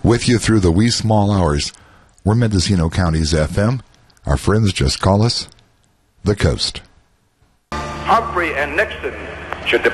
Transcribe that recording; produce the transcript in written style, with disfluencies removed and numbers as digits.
With you through the wee small hours. We're Mendocino County's FM. Our friends just call us the Coast. Humphrey and Nixon should